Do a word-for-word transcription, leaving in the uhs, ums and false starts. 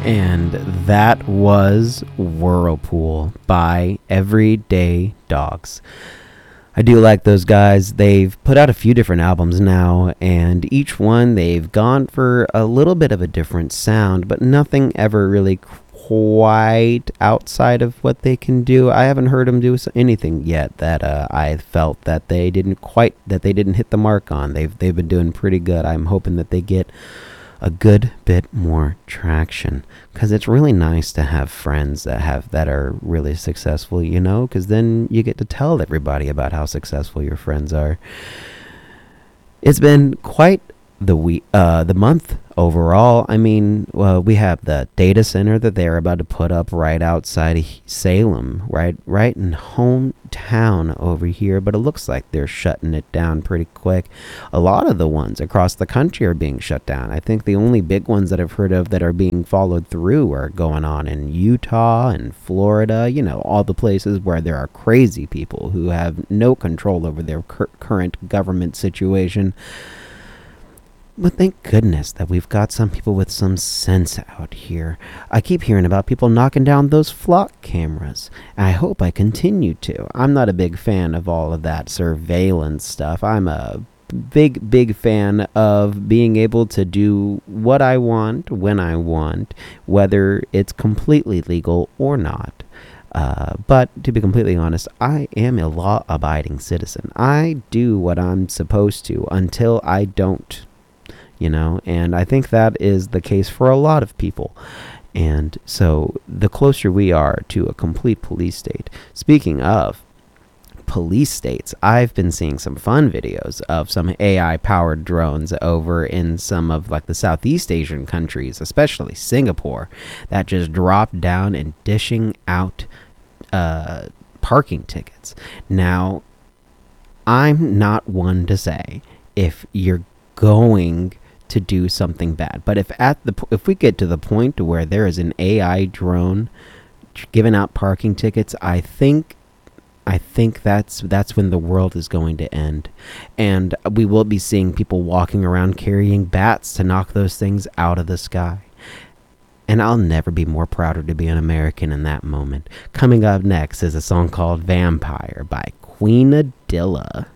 And that was Whirlpool by Everyday Dogs. I do like those guys. They've put out a few different albums now, and each one they've gone for a little bit of a different sound, but nothing ever really quite outside of what they can do. I haven't heard them do anything yet that uh, I felt that they didn't quite, that they didn't hit the mark on. They've they've been doing pretty good. I'm hoping that they get a good bit more traction, because it's really nice to have friends that have that are really successful, you know, because then you get to tell everybody about how successful your friends are. It's been quite the week, uh, the month overall. I mean, well, we have the data center that they're about to put up right outside of Salem, right, right in hometown over here. But it looks like they're shutting it down pretty quick. A lot of the ones across the country are being shut down. I think the only big ones that I've heard of that are being followed through are going on in Utah and Florida. You know, all the places where there are crazy people who have no control over their cur- current government situation. But thank goodness that we've got some people with some sense out here. I keep hearing about people knocking down those flock cameras. I hope I continue to. I'm not a big fan of all of that surveillance stuff. I'm a big, big fan of being able to do what I want, when I want, whether it's completely legal or not. Uh, but to be completely honest, I am a law-abiding citizen. I do what I'm supposed to until I don't. You know, and I think that is the case for a lot of people. And so the closer we are to a complete police state, speaking of police states, I've been seeing some fun videos of some A I powered drones over in some of like the Southeast Asian countries, especially Singapore, that just drop down and dishing out uh, parking tickets. Now, I'm not one to say if you're going to do something bad, but if at the if we get to the point to where there is an A I drone giving out parking tickets, I think I think that's that's when the world is going to end, and we will be seeing people walking around carrying bats to knock those things out of the sky. And I'll never be more prouder to be an American in that moment. Coming up next is a song called Vampire by Queen Adilla.